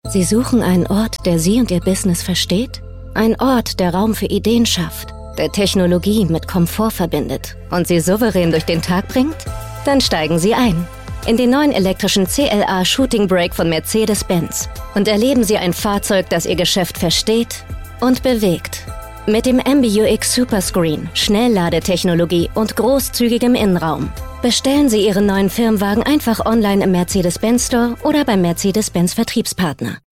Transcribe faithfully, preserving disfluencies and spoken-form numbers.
Sie suchen einen Ort, der Sie und Ihr Business versteht? Ein Ort, der Raum für Ideen schafft, der Technologie mit Komfort verbindet und Sie souverän durch den Tag bringt? Dann steigen Sie ein in den neuen elektrischen C L A Shooting Brake von Mercedes-Benz und erleben Sie ein Fahrzeug, das Ihr Geschäft versteht und bewegt. Mit dem M B U X Superscreen, Schnellladetechnologie und großzügigem Innenraum. Bestellen Sie Ihren neuen Firmenwagen einfach online im Mercedes-Benz Store oder beim Mercedes-Benz Vertriebspartner.